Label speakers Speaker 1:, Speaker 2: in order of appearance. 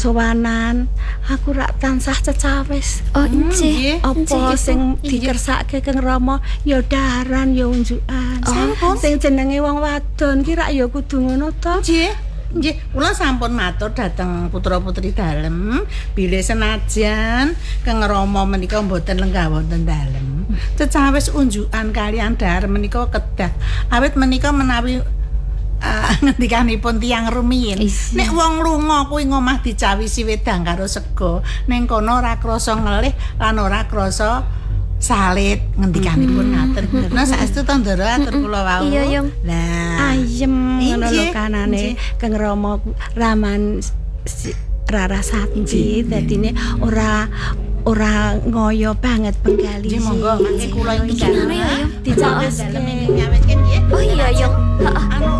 Speaker 1: sowanan aku rak tansah cecawis.
Speaker 2: Oh nggih.
Speaker 1: Apa sing dikersake Kang Rama ya daran ya unjukan. Sing jenenge wong wadon ki rak ya kudu ngono to.
Speaker 3: Nggih, kula sampun matur dhateng putra-putri dalem, bilih senajan Kang Rama menika mboten lenggah wonten dalem. Cecawis unjukan kalian dar menika kedah. Awit menika menawi ngendikanipun tiyang rumiyin, nek wong lunga kuwi ngomah dicawisi wedang karo sego, ning kono ora krasa ngelih lan ora krasa salit ngendikanipun ngaten. Nah saestu to Ndara atur kula wau.
Speaker 2: Iya, Yung.
Speaker 3: Lah,
Speaker 1: Ayem ngono lho kanane Kang Rama raman Rarasati dadine ora ngoyo banget penggali.
Speaker 3: nggih monggo mangke kula iki
Speaker 2: Gimana ya, Yung?
Speaker 1: Dicawis
Speaker 3: dalem nyawetken nggih.
Speaker 2: Oh iya, Yung.
Speaker 3: Anu